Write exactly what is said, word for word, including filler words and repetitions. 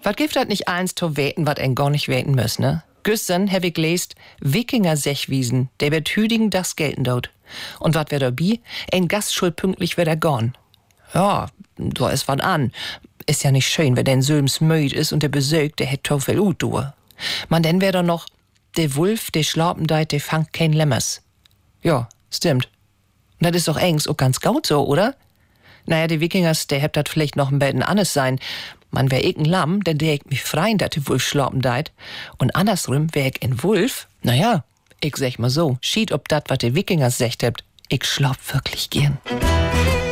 Was gibt das nicht eins zu weten, wat en gar nicht weten muss, ne? Gestern hab ich gelesen, Wikinger Sechwiesen, der wird Hüdigen das gelten dort. Und wat wär dabei? Ein Gast schuld pünktlich wieder gorn. Ja, da ist wat an. Ist ja nicht schön, wenn den Söms müd ist und der besögt, der hätt to viel ut du. Man, denn wär da noch, der Wolf, der schlapen deit, der fangt kein Lämmers. Ja, stimmt. Und das ist doch engs auch ganz gut so, oder? Naja, die Wikingers, der hebt dat vielleicht noch ein bisschen anders sein. Man wär ich ein Lamm, denn der ich mich freien, dat der Wolf schlapen deit. Und andersrum wär ich ein Wolf. Naja, ich sag mal so, schied ob dat, wat die Wikingers secht hebt. Ich schlap wirklich gern.